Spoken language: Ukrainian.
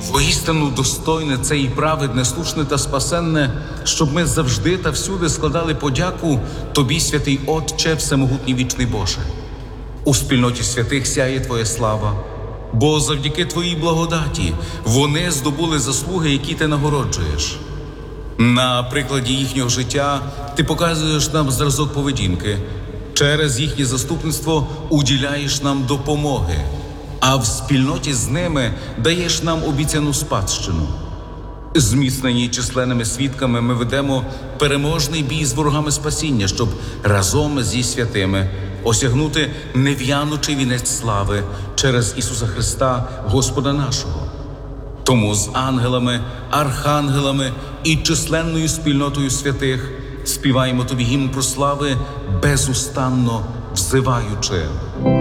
Воістину достойне це і праведне, слушне та спасенне, щоб ми завжди та всюди складали подяку Тобі, святий Отче, всемогутній вічний Боже. У спільноті святих сяє Твоя слава, бо завдяки Твоїй благодаті вони здобули заслуги, які Ти нагороджуєш. На прикладі їхнього життя Ти показуєш нам зразок поведінки, через їхнє заступництво уділяєш нам допомоги, а в спільноті з ними даєш нам обіцяну спадщину. Зміцнені численними свідками ми ведемо переможний бій з ворогами спасіння, щоб разом зі святими осягнути нев'янучий вінець слави через Ісуса Христа, Господа нашого. Тому з ангелами, архангелами і численною спільнотою святих співаємо Тобі гімн прослави, безустанно взиваючи.